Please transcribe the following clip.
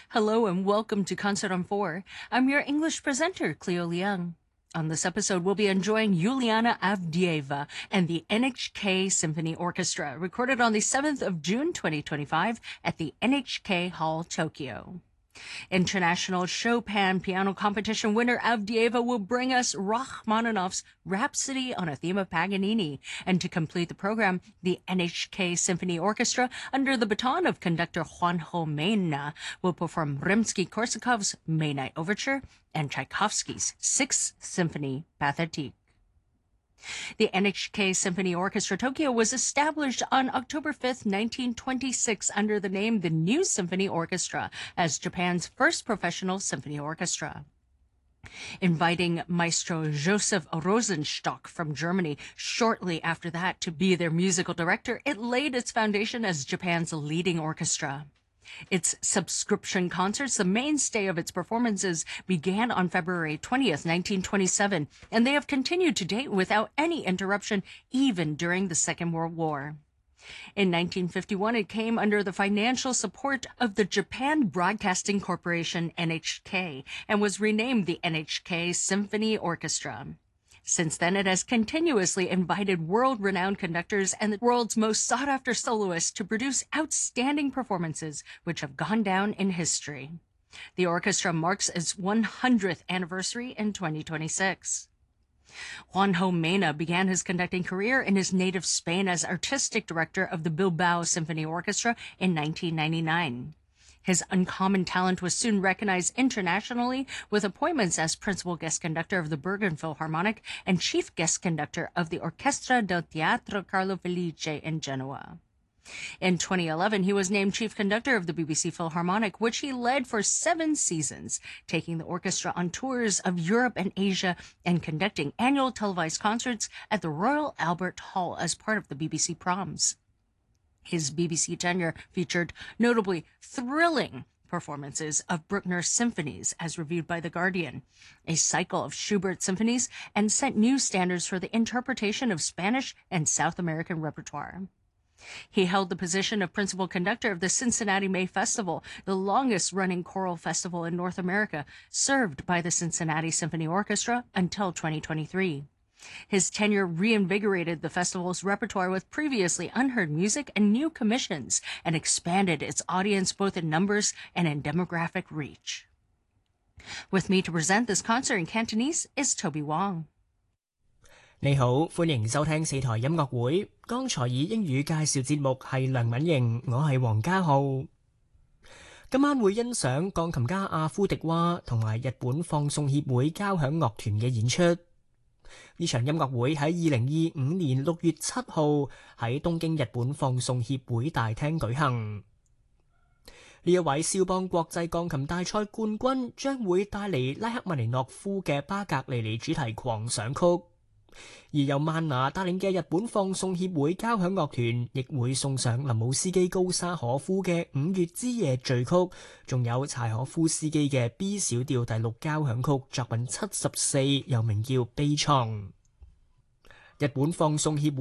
Hello and welcome to Concert on 4. I'm your English presenter, Cleo Liang. On this episode, we'll be enjoying Yuliana Avdieva and the NHK Symphony Orchestra, recorded on the 7th of June 2025 at the NHK Hall, Tokyo. International Chopin Piano Competition winner Avdieva will bring us Rachmaninoff's Rhapsody on a Theme of Paganini. And to complete the program, the NHK Symphony Orchestra, under the baton of conductor Juanjo Mena, will perform Rimsky-Korsakov's May Night Overture and Tchaikovsky's Sixth Symphony Pathétique. The NHK Symphony Orchestra Tokyo was established on October 5, 1926 under the name the New Symphony Orchestra as Japan's first professional symphony orchestra. Inviting Maestro Joseph Rosenstock from Germany shortly after that to be their musical director, it laid its foundation as Japan's leading orchestra. Its subscription concerts, the mainstay of its performances, began on February 20th, 1927, and they have continued to date without any interruption, even during the Second World War. In 1951, it came under the financial support of the Japan Broadcasting Corporation, NHK, and was renamed the NHK Symphony Orchestra. Since then, it has continuously invited world-renowned conductors and the world's most sought-after soloists to produce outstanding performances which have gone down in history. The orchestra marks its 100th anniversary in 2026. Juanjo Mena began his conducting career in his native Spain as artistic director of the Bilbao Symphony Orchestra in 1999. His uncommon talent was soon recognized internationally with appointments as principal guest conductor of the Bergen Philharmonic and chief guest conductor of the Orchestra del Teatro Carlo Felice in Genoa. In 2011, he was named chief conductor of the BBC Philharmonic, which he led for 7 seasons, taking the orchestra on tours of Europe and Asia and conducting annual televised concerts at the Royal Albert Hall as part of the BBC Proms. His BBC tenure featured notably thrilling performances of Bruckner's symphonies, as reviewed by The Guardian, a cycle of Schubert symphonies, and set new standards for the interpretation of Spanish and South American repertoire. He held the position of principal conductor of the Cincinnati May Festival, the longest-running choral festival in North America, served by the Cincinnati Symphony Orchestra until 2023. His tenure reinvigorated the festival's repertoire with previously unheard music and new commissions, and expanded its audience both in numbers and in demographic reach. With me to present this concert in Cantonese is Toby Wong. 你好，歡迎收聽4台音樂會。剛才以英語介紹節目係梁敏瑩，我係黃家浩。今晚會欣賞鋼琴家阿夫迪娃同埋日本放送協會交響樂團嘅演出。呢場音樂會喺2025年6月7號喺東京日本放送協會大廳舉行。呢一位肖邦國際鋼琴大賽冠軍將會帶嚟拉赫曼尼諾夫嘅巴格尼尼主題狂想曲，而由曼娜帶領嘅日本放送協會交響樂團亦會送上林姆斯基高沙可夫嘅5月之夜序曲，仲有柴可夫斯基嘅 B 小調第6交響曲作品74，又名叫悲愴。日本放送協會